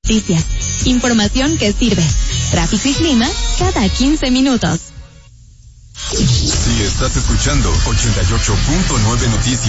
Noticias. Información que sirve. Tráfico y clima cada 15 minutos. Si estás escuchando 88.9 Noticias.